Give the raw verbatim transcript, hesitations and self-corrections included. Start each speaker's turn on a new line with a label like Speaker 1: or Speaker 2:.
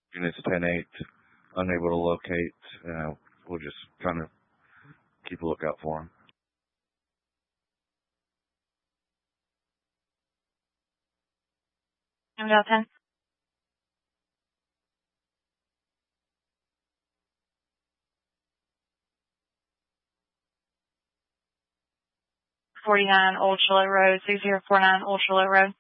Speaker 1: Units ten eight, unable to locate. Uh, we'll just kind of keep a lookout for them.
Speaker 2: Amdale ten. forty-nine Old Charlotte Road, six zero four nine Old Charlotte Road.